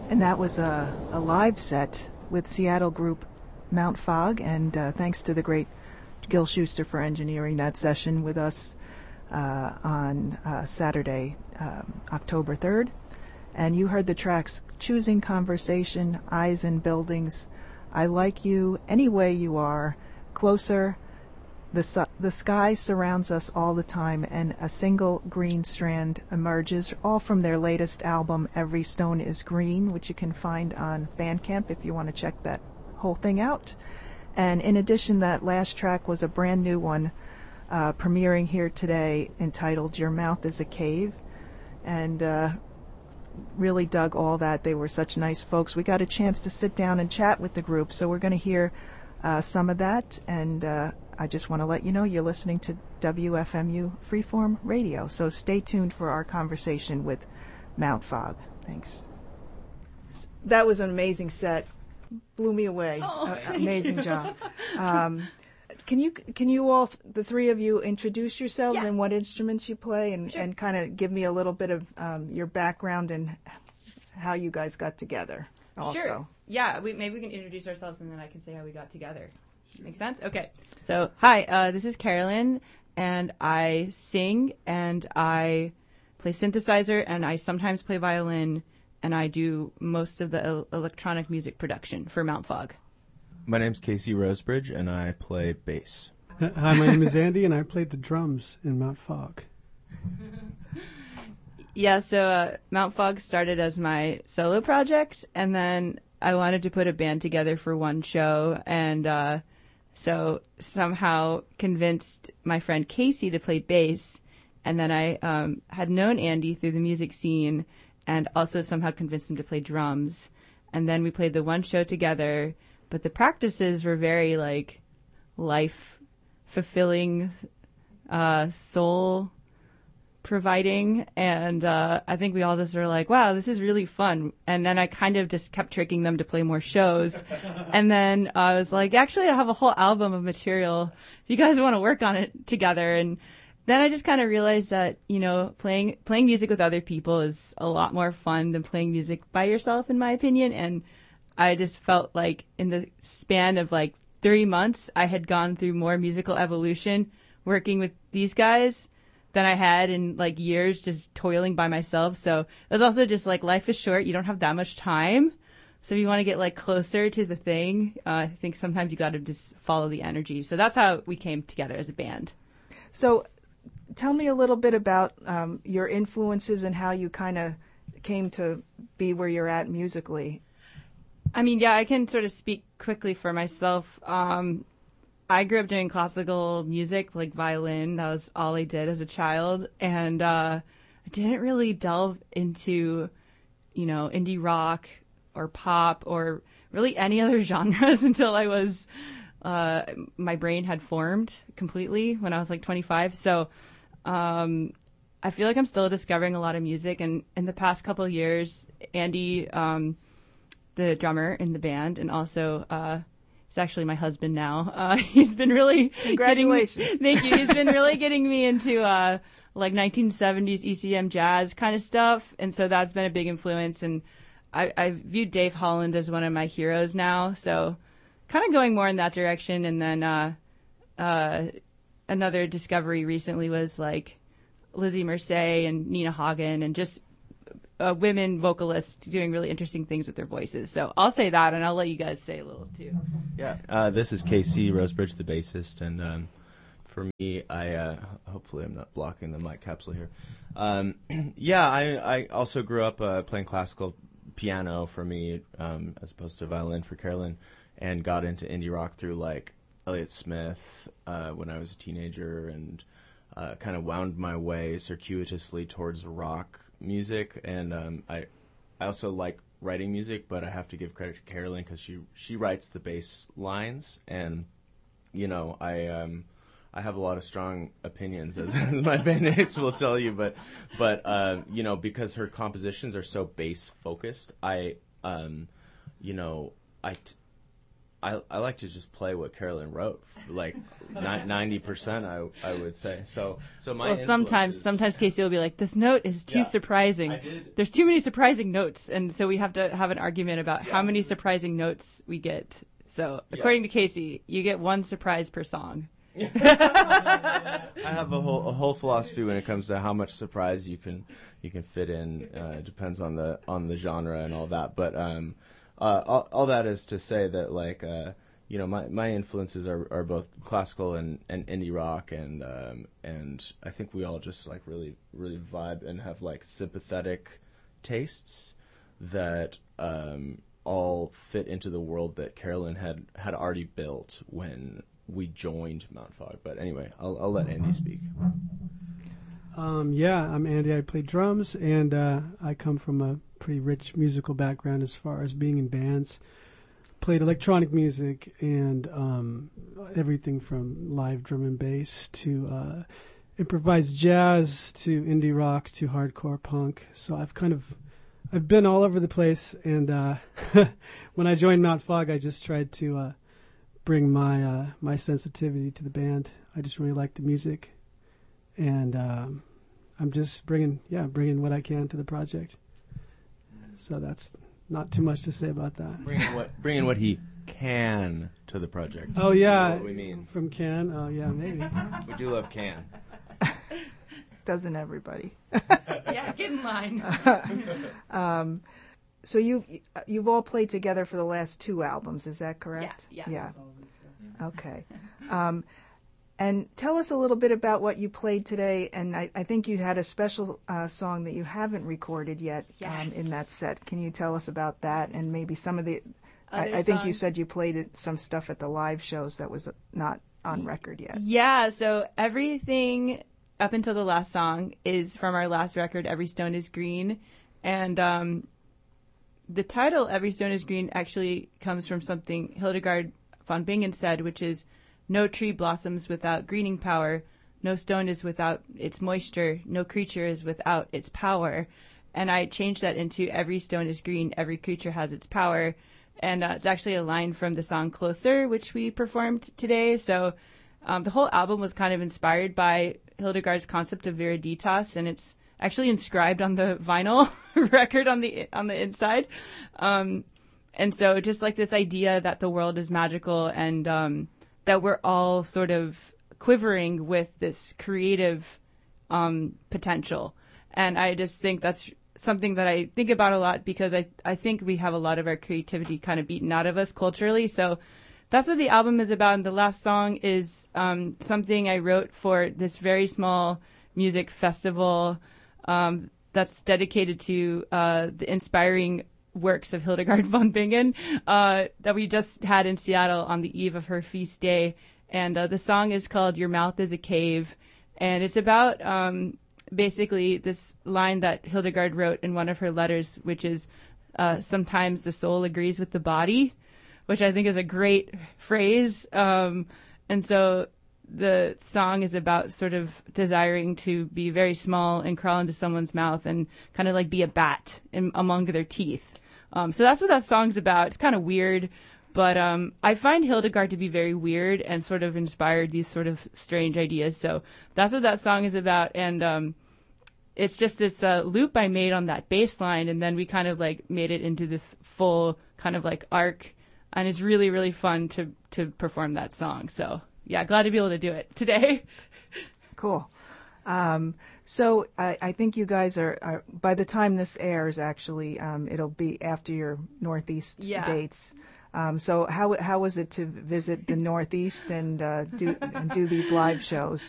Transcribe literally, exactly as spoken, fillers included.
And that was a, a live set with Seattle group Mount Fog, and uh, thanks to the great Gil Schuster for engineering that session with us uh, on uh, Saturday, um, October third. And you heard the tracks Choosing Conversation, Eyes in Buildings, I Like You, Any Way You Are, Closer, The, su- the Sky Surrounds Us All the Time, and A Single Green Strand Emerges, all from their latest album, Every Stone is Green, which you can find on Bandcamp if you want to check that whole thing out. And in addition, that last track was a brand new one uh, premiering here today entitled Your Mouth is a Cave. And uh, really dug all that. They were such nice folks. We got a chance to sit down and chat with the group, so we're going to hear uh, some of that. And uh, I just want to let you know you're listening to W F M U Freeform Radio, so stay tuned for our conversation with Mount Fog. Thanks. That was an amazing set. Blew me away. Oh, uh, amazing job. Um, can you can you all, the three of you, introduce yourselves Yeah. and what instruments you play, and, Sure. and kind of give me a little bit of um, your background and how you guys got together also. Sure. Yeah, we, maybe we can introduce ourselves and then I can say how we got together. Make sense? Okay. So, hi, uh, this is Carolyn, and I sing, and I play synthesizer, and I sometimes play violin, and I do most of the el- electronic music production for Mount Fog. My name's Casey Rosebridge, and I play bass. Hi, my name is Andy, and I played the drums in Mount Fog. Yeah, so uh, Mount Fog started as my solo project, and then I wanted to put a band together for one show, and uh, so somehow convinced my friend Casey to play bass, and then I um, had known Andy through the music scene, and also somehow convinced him to play drums, and then we played the one show together, but the practices were very, like, life-fulfilling, uh, soul providing, and uh, I think we all just were like, wow, this is really fun. And then I kind of just kept tricking them to play more shows. And then I was like, actually, I have a whole album of material. If you guys want to work on it together. And then I just kind of realized that, you know, playing playing music with other people is a lot more fun than playing music by yourself, in my opinion. And I just felt like in the span of like three months, I had gone through more musical evolution working with these guys than I had in like years just toiling by myself. So it was also just like life is short. You don't have that much time. So if you want to get like closer to the thing, uh, I think sometimes you got to just follow the energy. So that's how we came together as a band. So tell me a little bit about um, your influences and how you kind of came to be where you're at musically. I mean, yeah, I can sort of speak quickly for myself. Um, I grew up doing classical music, like violin. That was all I did as a child. And uh, I didn't really delve into, you know, indie rock or pop or really any other genres until I was, uh, my brain had formed completely when I was like twenty-five. So um, I feel like I'm still discovering a lot of music. And in the past couple of years, Andy, um, the drummer in the band, and also uh, he's actually my husband now. Uh, he's been really Congratulations. Getting me, thank you. He's been really getting me into uh, like nineteen seventies E C M jazz kind of stuff, and so that's been a big influence. And I, I view Dave Holland as one of my heroes now, so kind of going more in that direction. And then uh, uh, another discovery recently was like Lizzie Mercé and Nina Hagen, and just Uh, women vocalists doing really interesting things with their voices. So I'll say that, and I'll let you guys say a little too. Yeah, uh, this is Casey Rosebridge, the bassist, and um, for me, I uh, hopefully I'm not blocking the mic capsule here. Um, yeah, I, I also grew up uh, playing classical piano for me, um, as opposed to violin for Carolyn, and got into indie rock through like Elliott Smith uh, when I was a teenager, and uh, kind of wound my way circuitously towards rock music. And um, I, I also like writing music, but I have to give credit to Carolyn because she she writes the bass lines, and you know I um I have a lot of strong opinions, as, as my bandmates will tell you, but but uh, you know because her compositions are so bass focused, I um you know I. T- I, I like to just play what Carolyn wrote, like ninety percent, I I would say. So so my well, sometimes influences- sometimes Casey will be like, "This note is too Yeah, surprising. I did- There's too many surprising notes," and so we have to have an argument about Yeah. how many surprising notes we get. So according Yes. to Casey, you get one surprise per song. I have a whole a whole philosophy when it comes to how much surprise you can you can fit in. Uh, it depends on the on the genre and all that. But um, uh, all, all that is to say that like uh, you know my, my influences are, are both classical and, and indie rock and um, and I think we all just like really really vibe and have like sympathetic tastes that um, all fit into the world that Carolyn had had already built when we joined Mount Fog. But anyway, I'll, I'll let Andy speak. Um, yeah, I'm Andy. I play drums, and uh, I come from a pretty rich musical background as far as being in bands. Played electronic music and um, everything from live drum and bass to uh, improvised jazz to indie rock to hardcore punk. So I've kind of I've been all over the place. And uh, when I joined Mount Fog, I just tried to uh, bring my uh, my sensitivity to the band. I just really like the music, and um, I'm just bringing yeah bringing what I can to the project. So that's not too much to say about that. Bringing what bringing what he can to the project. Oh yeah, You know what we mean. from Can. Oh yeah, maybe. We do love Can. Doesn't everybody? Yeah, get in line. So you've you've all played together for the last two albums, is that correct? Yeah, yeah. Yeah. Okay. Um, and tell us a little bit about what you played today. And I, I think you had a special uh, song that you haven't recorded yet um, Yes. in that set. Can you tell us about that and maybe some of the? I, Other I think you songs? said you played it, some stuff at the live shows that was not on record yet. Yeah, so everything up until the last song is from our last record, Every Stone is Green. And um, the title, Every Stone is Green, actually comes from something Hildegard von Bingen said, which is, no tree blossoms without greening power, no stone is without its moisture, no creature is without its power. And I changed that into every stone is green, every creature has its power. And uh, it's actually a line from the song Closer, which we performed today. So um, the whole album was kind of inspired by Hildegard's concept of Viriditas, and it's actually inscribed on the vinyl record on the on the inside. Um, and so just like this idea that the world is magical and um, that we're all sort of quivering with this creative um, potential. And I just think that's something that I think about a lot because I, I think we have a lot of our creativity kind of beaten out of us culturally. So that's what the album is about. And the last song is um, something I wrote for this very small music festival um, that's dedicated to uh, the inspiring works of Hildegard von Bingen uh, that we just had in Seattle on the eve of her feast day. And uh, the song is called Your Mouth is a Cave. And it's about um, basically this line that Hildegard wrote in one of her letters, which is uh, sometimes the soul agrees with the body, which I think is a great phrase. Um, and so the song is about sort of desiring to be very small and crawl into someone's mouth and kind of like be a bat in, among their teeth. Um, so that's what that song's about. It's kind of weird, but um, I find Hildegard to be very weird and sort of inspired these sort of strange ideas. So that's what that song is about. And um, it's just this uh, loop I made on that bass line, and then we kind of like made it into this full kind of like arc. And it's really, really fun to, to perform that song. So yeah, glad to be able to do it today. Cool. Um, so I, I think you guys are, are, by the time this airs, actually, um, it'll be after your Northeast Yeah. dates. Um, so how how was it to visit the Northeast and uh, do and do these live shows?